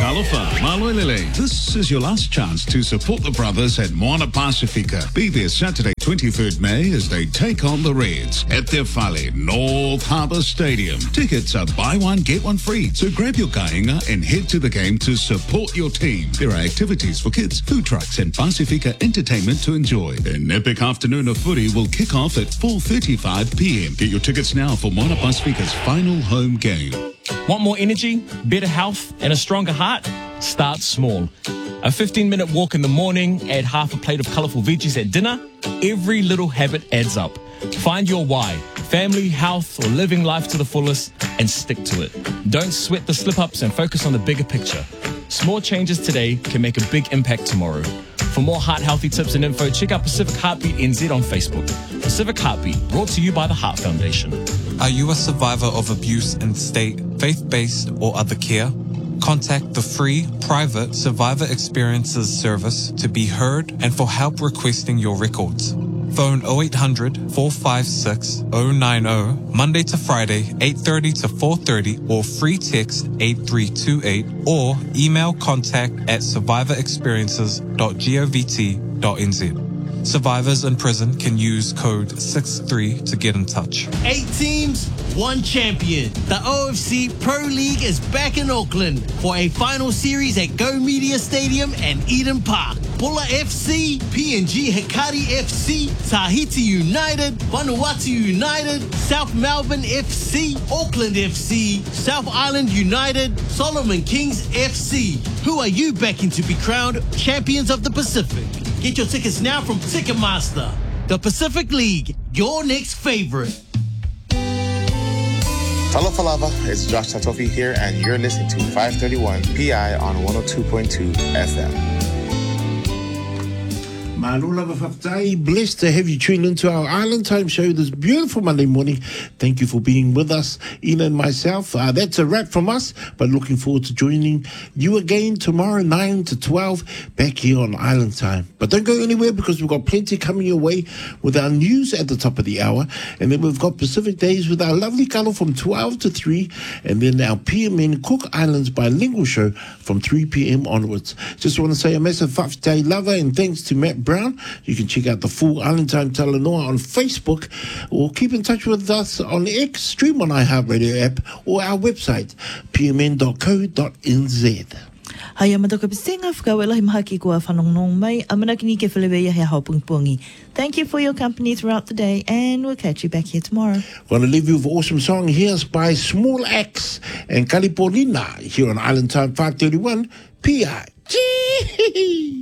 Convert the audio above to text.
Talofa, Maloelele. This is your last chance to support the brothers at Moana Pacifica. Be there Saturday, 23rd May, as they take on the Reds at their Fale North Harbour Stadium. Tickets are buy one, get one free. So grab your kainga and head to the game to support your team. There are activities for kids, food trucks and Pacifica entertainment to enjoy. An epic afternoon of footy will kick off at 4:35 p.m. Get your tickets now for Moana Pacifica's final home game. Want more energy, better health, and a stronger heart? Start small. A 15-minute walk in the morning, add half a plate of colourful veggies at dinner. Every little habit adds up. Find your why, family, health, or living life to the fullest, and stick to it. Don't sweat the slip-ups and focus on the bigger picture. Small changes today can make a big impact tomorrow. For more heart-healthy tips and info, check out Pacific Heartbeat NZ on Facebook. Pacific Heartbeat, brought to you by the Heart Foundation. Are you a survivor of abuse in state, faith-based, or other care? Contact the free, private Survivor Experiences service to be heard and for help requesting your records. Phone 0800 456 090, Monday to Friday, 8:30 to 4:30, or free text 8328, or email contact@survivorexperiences.govt.nz. Survivors in prison can use code 63 to get in touch. 8 teams, 1 champion. The OFC Pro League is back in Auckland for a final series at Go Media Stadium and Eden Park. Bulla FC, PNG Hikari FC, Tahiti United, Vanuatu United, South Melbourne FC, Auckland FC, South Island United, Solomon Kings FC. Who are you backing to be crowned champions of the Pacific? Get your tickets now from Ticketmaster. The Pacific League, your next favorite. Talofa lava, it's Josh Tatofi here, and you're listening to 531 PI on 102.2 FM. Malula Fafatai, blessed to have you tune into our Island Time show this beautiful Monday morning. Thank you for being with us, Ina and myself. That's a wrap from us, but looking forward to joining you again tomorrow, 9 to 12, back here on Island Time. But don't go anywhere, because we've got plenty coming your way with our news at the top of the hour. And then we've got Pacific Days with our lovely colour from 12 to 3. And then our PMN Cook Islands bilingual show from 3 p.m. onwards. Just want to say a massive Fafatai lover and thanks to Matt Brown. You can check out the full Island Time Talanoa on Facebook, or keep in touch with us on X, stream on iHeartRadio app, or our website, pmn.co.nz. Hai amataka pisenga whakawela hi mahaki kua whanongnong mai, amanakini ke whaleweia he haupungpungi. Thank you for your company throughout the day, and we'll catch you back here tomorrow. Want to leave you with an awesome song. Here's by Small Axe and Kalipolina here on Island Time 531 PI. Gee!